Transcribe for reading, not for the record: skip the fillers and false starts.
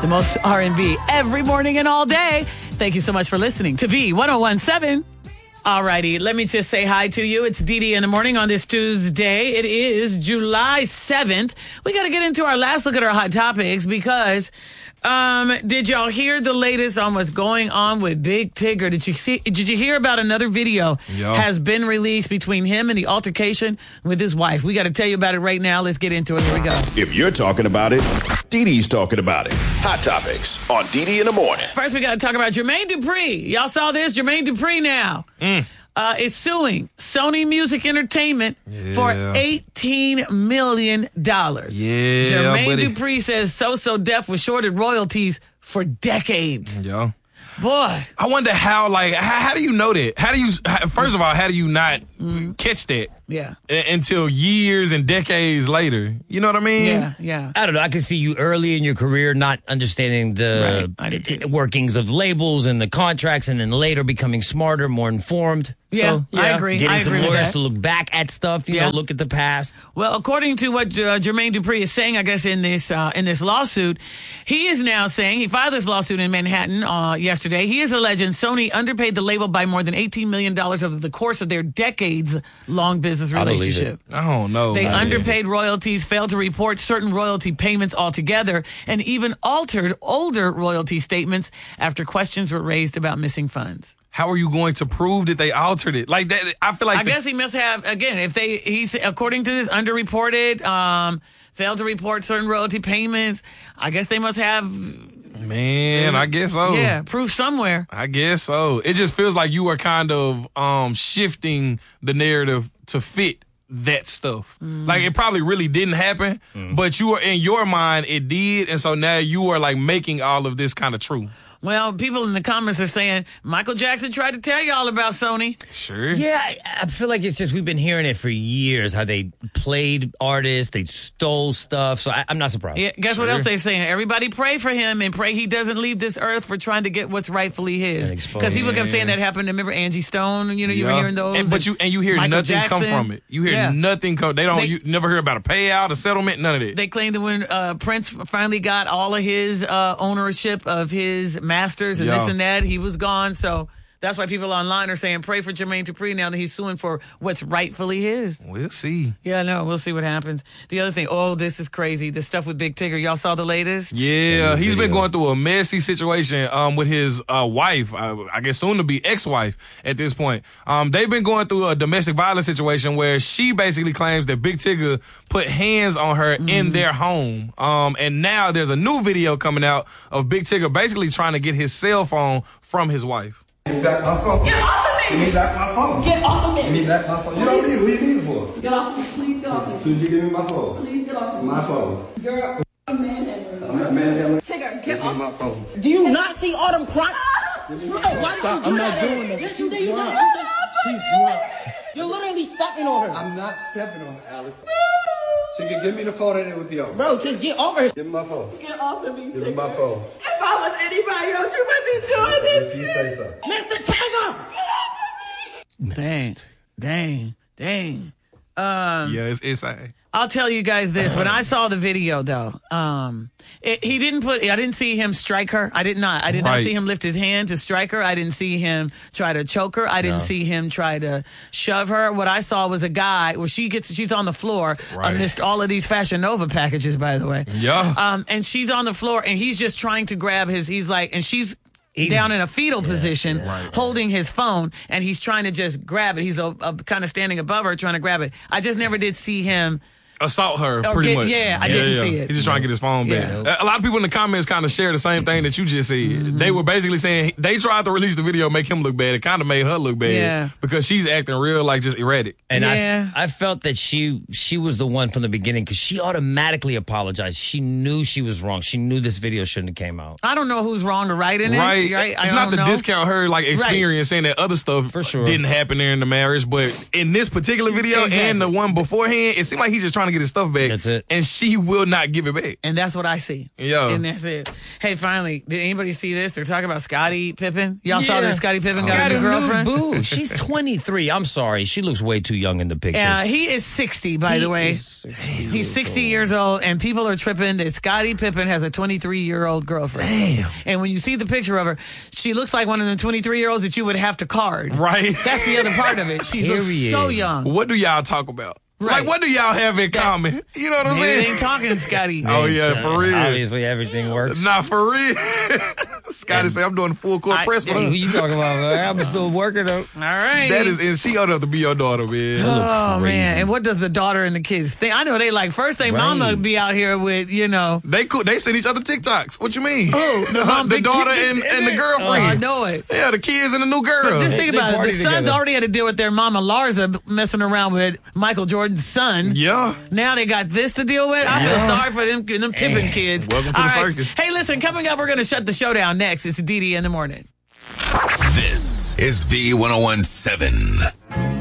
The most R&B every morning and all day. Thank you so much for listening to V1017. All righty, let me just say hi to you. It's Dee in the morning on this Tuesday. It is July 7th. We got to get into our last look at our hot topics because did y'all hear the latest on what's going on with Big Tigger? Did you hear about another video has been released between him and the altercation with his wife? We got to tell you about it right now. Let's get into it. Here we go. If you're talking about it, Dee talking about it. Hot topics on Dee in the morning. First, we got to talk about Jermaine Dupri. Y'all saw this? Jermaine Dupri now is suing Sony Music Entertainment for $18 million. Jermaine Dupri says So Def was shorted royalties for decades. Yeah. Boy. I wonder how do you know that? First of all, how do you not catch that? Yeah. Until years and decades later. You know what I mean? Yeah. I don't know. I could see you early in your career not understanding the workings of labels and the contracts, and then later becoming smarter, more informed. Yeah, so, I agree. Getting some lawyers that. to look back at stuff, you know, look at the past. Well, according to what Jermaine Dupri is saying, I guess in this lawsuit, he is now saying he filed this lawsuit in Manhattan yesterday. He is alleging Sony underpaid the label by more than $18 million over the course of their decades-long business relationship. I don't know. They underpaid royalties, failed to report certain royalty payments altogether, and even altered older royalty statements after questions were raised about missing funds. How are you going to prove that they altered it? Like that, I feel like I guess he must have, again, he's according to this, underreported, failed to report certain royalty payments. I guess they must have. Man, I guess so. Yeah, proof somewhere. I guess so. It just feels like you are kind of shifting the narrative to fit that stuff. Like it probably really didn't happen, but you are in your mind it did, and so now you are like making all of this kind of true. Well, people in the comments are saying Michael Jackson tried to tell you all about Sony. Sure. Yeah, I feel like it's just we've been hearing it for years, how they played artists, they stole stuff, so I'm not surprised. Yeah, guess what else they're saying? Everybody pray for him and pray he doesn't leave this earth for trying to get what's rightfully his. Because people kept saying that happened. Remember Angie Stone? You know, you were hearing those. And you hear Michael nothing Jackson. come from it. You hear nothing come. You never hear about a payout, a settlement, none of that. They claim that when Prince finally got all of his ownership of his masters and this and that, he was gone. So that's why people online are saying pray for Jermaine Dupri now that he's suing for what's rightfully his. We'll see. Yeah, no, we'll see what happens. The other thing, this is crazy. The stuff with Big Tigger. Y'all saw the latest? Yeah, he's been going through a messy situation with his wife, I guess soon to be ex-wife at this point. They've been going through a domestic violence situation where she basically claims that Big Tigger put hands on her in their home. And now there's a new video coming out of Big Tigger basically trying to get his cell phone from his wife. Give me back my phone. Get off of me! Give me back my phone. Get off of me! Give me back my phone. You don't need it. What you need it for? Get off of me. Please get off of me. As soon as you give me my phone. Please get off of It's me. my phone. You're a manhandler. I'm not manhandling. Tigger, Give get me off. my phone. Do you not see all them crime? Stop. I'm not doing that. Yes, you She did. drunk. She drunk. You're literally stepping on her. I'm not stepping on her, Alex. She can give me the phone and it would be over. Bro, just get over it. Give me my phone. Get off of me, Give me Tigger. my phone. If I was anybody else, you wouldn't be doing this. If you say so. Mr. Tigger! Dang. Yeah, it's I'll tell you guys this. When I saw the video, though, I didn't see him strike her. I did not see him lift his hand to strike her. I didn't see him try to choke her. I didn't see him try to shove her. What I saw was a guy where she's on the floor amidst all of these Fashion Nova packages, by the way. Yeah. And she's on the floor and he's just trying to grab she's down in a fetal position, holding his phone, and he's trying to just grab it. He's kind of standing above her, trying to grab it. I just never did see him assault her pretty much. Yeah, I didn't see it. He's just trying to get his phone back. Yeah. A lot of people in the comments kind of share the same thing that you just said. They were basically saying they tried to release the video, make him look bad. It kind of made her look bad because she's acting real like just erratic. And I felt that she was the one from the beginning because she automatically apologized. She knew she was wrong. She knew this video shouldn't have came out. I don't know who's wrong or right in it. Right. It's not to discount her experience saying that other stuff for sure didn't happen there in the marriage, but in this particular video and the one beforehand, it seemed like he's just trying trying to get his stuff back. That's it. And she will not give it back. And that's what I see. Yeah. And that's it. Hey, finally, did anybody see this? They're talking about Scottie Pippen. Y'all saw that Scottie Pippen got a new girlfriend? Boo. She's 23. I'm sorry. She looks way too young in the pictures. Yeah, he is 60, by the way. He's 60 years old, and people are tripping that Scottie Pippen has a 23-year-old girlfriend. Damn. And when you see the picture of her, she looks like one of the 23-year-olds that you would have to card. Right. That's the other part of it. She looks so young. What do y'all talk about? Right. Like, what do y'all have in common? You know what I'm Maybe saying? they ain't talking, Scotty. Oh, yeah, for real. Obviously, everything works. Nah, for real. Scotty say I'm doing the full court press with Hey, her. who you talking about, man? I'm still working though. All right. That is, and she ought to be your daughter, man. Oh, crazy. man. And what does the daughter and the kids think? I know they like, first thing mama be out here with, you know. They send each other TikToks. What you mean? Oh, the daughter and the girlfriend. I know it. Yeah, the kids and the new girl. But just think They about it. The party sons together. already had to deal with their mama Larsa messing around with Michael Jordan's son. Yeah. Now they got this to deal with. I feel sorry for them Pippen kids. Welcome to the circus. Hey, listen, coming up, we're going to shut the show down next. It's DD in the morning. This is V1017.